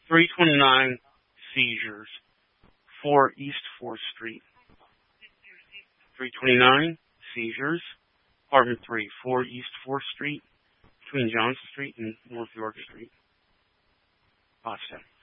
329 seizures, 4 East 4th Street. 329 seizures, apartment 3, 4 East 4th Street, between Johnson Street and North York Street. Boston.